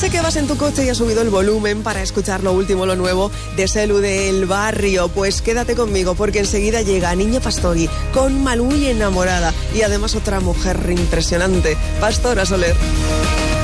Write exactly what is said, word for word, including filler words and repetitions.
sé que vas en tu coche y has subido el volumen para escuchar lo último, lo nuevo de Selu del Barrio. Pues quédate conmigo porque enseguida llega Niño Pastori con Malú y Enamorada. Y además otra mujer impresionante, Pastora Soler.